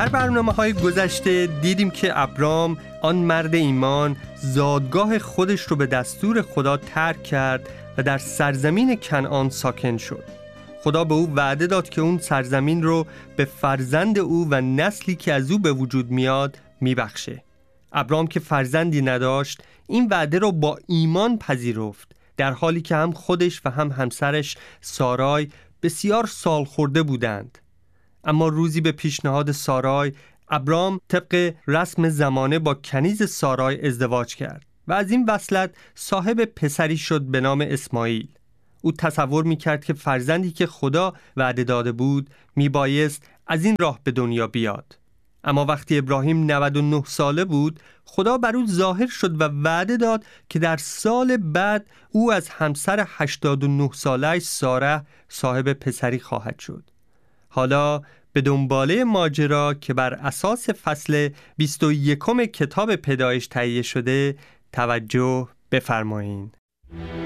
در برنامه‌های گذشته دیدیم که ابرام آن مرد ایمان زادگاه خودش رو به دستور خدا ترک کرد و در سرزمین کنعان ساکن شد. خدا به او وعده داد که اون سرزمین رو به فرزند او و نسلی که از او به وجود میاد میبخشه. ابرام که فرزندی نداشت این وعده رو با ایمان پذیرفت، در حالی که هم خودش و هم همسرش سارای بسیار سال خورده بودند. اما روزی به پیشنهاد سارای، ابرام طبق رسم زمانه با کنیز سارای ازدواج کرد و از این وصلت صاحب پسری شد به نام اسماعیل. او تصور می‌کرد که فرزندی که خدا وعده داده بود میبایست از این راه به دنیا بیاد. اما وقتی ابراهیم 99 ساله بود، خدا بر او ظاهر شد و وعده داد که در سال بعد او از همسر 89 ساله ساره صاحب پسری خواهد شد. حالا به دنباله ماجرا که بر اساس فصل 21 کتاب پیدایش تهیه شده توجه بفرمایید.